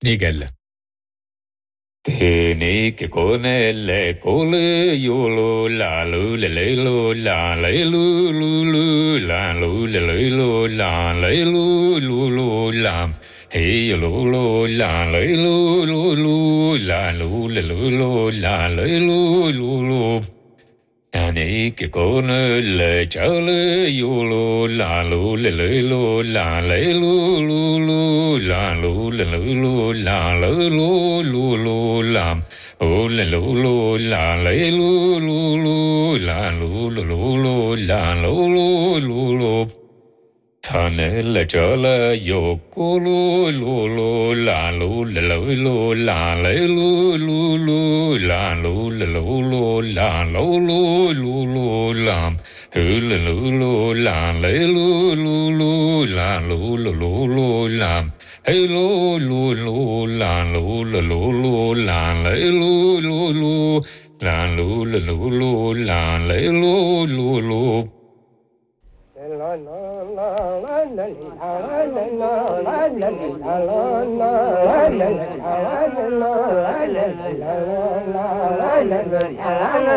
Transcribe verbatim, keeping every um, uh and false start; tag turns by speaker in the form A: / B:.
A: nii kell. Tehnike konelle kole jolo la lule lelo la lelu lulu la lule lelo la lelu lulu la hey lulu la lelu lulu la lule lulu la lelu lulu Tehnike konelle chale jolo la lule lelo la lelu lulu la lule lulu la lelu lulu la oh la lulu la lelu lulu la lulu lulu la lulu lulu Tanelle chala yokulu lulu la lulu lulu la lelu lulu la lulu lulu la lulu lulu la hula lulu la lelu lulu la lulu lulu la hello lulu la lulu lulu la lelu lulu la lulu lulu la lelu lulu La la la la la la la la la